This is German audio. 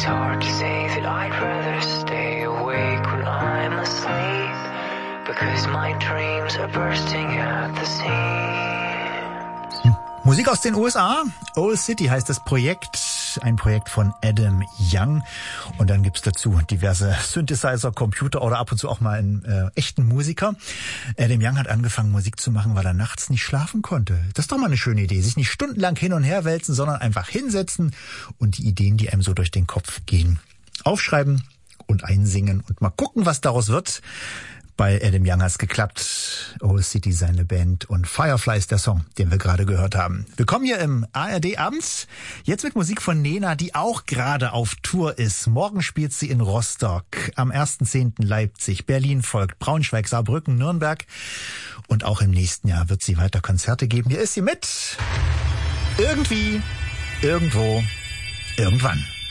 It's hard to say that I'd rather stay awake when I'm asleep, because my dreams are bursting at the seams. Musik aus den USA. Old City heißt das Projekt. Ein Projekt von Adam Young. Und dann gibt's dazu diverse Synthesizer, Computer oder ab und zu auch mal einen echten Musiker. Adam Young hat angefangen, Musik zu machen, weil er nachts nicht schlafen konnte. Das ist doch mal eine schöne Idee. Sich nicht stundenlang hin und her wälzen, sondern einfach hinsetzen und die Ideen, die einem so durch den Kopf gehen, aufschreiben und einsingen und mal gucken, was daraus wird. Bei Adam Young hat's geklappt. Old City, seine Band, und Firefly ist der Song, den wir gerade gehört haben. Willkommen hier im ARD abends. Jetzt mit Musik von Nena, die auch gerade auf Tour ist. Morgen spielt sie in Rostock, am 1.10. Leipzig, Berlin folgt, Braunschweig, Saarbrücken, Nürnberg. Und auch im nächsten Jahr wird sie weiter Konzerte geben. Hier ist sie mit Irgendwie, Irgendwo, Irgendwann.